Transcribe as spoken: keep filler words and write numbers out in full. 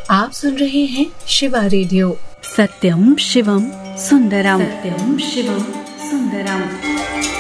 आप सुन रहे हैं शिवा रेडियो। सत्यम शिवम सुंदरम। सत्यम शिवम सुंदरम।